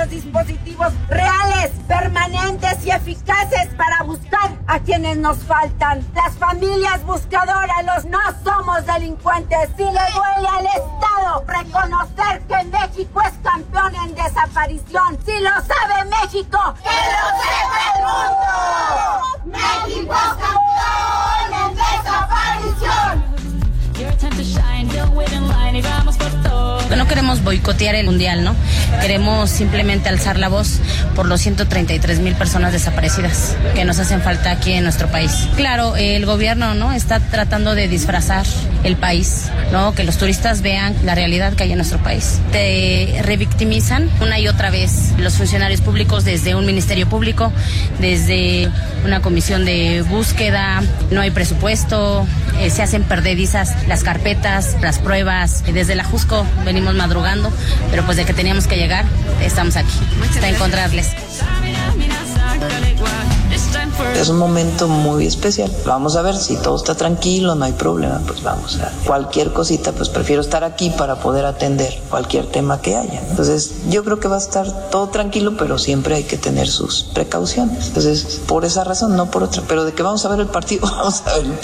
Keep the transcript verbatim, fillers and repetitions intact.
dispositivos reales, permanentes y eficaces para buscar a quienes nos faltan. Las familias buscadoras, los no somos delincuentes. Si le duele al Estado reconocer que México es campeón en desaparición, si lo sabe México, ¡que lo sepa el mundo! ¡México es campeón en desaparición! No queremos boicotear el mundial, ¿no? Queremos simplemente alzar la voz por los ciento treinta y tres mil personas desaparecidas que nos hacen falta aquí en nuestro país. Claro, el gobierno, ¿no?, está tratando de disfrazar el país, ¿no? Que los turistas vean la realidad que hay en nuestro país. Te revictimizan una y otra vez los funcionarios públicos, desde un ministerio público, desde una comisión de búsqueda, no hay presupuesto, eh, se hacen perdedizas las carpetas, las pruebas. Desde la Jusco venimos madrugando, pero pues de que teníamos que llegar, estamos aquí, hasta encontrarles. Es un momento muy especial. Vamos a ver si todo está tranquilo, no hay problema, pues vamos a cualquier cosita, pues prefiero estar aquí para poder atender cualquier tema que haya. Entonces, yo creo que va a estar todo tranquilo, pero siempre hay que tener sus precauciones. Entonces, por esa razón, no por otra. Pero de que vamos a ver el partido, vamos a ver el partido.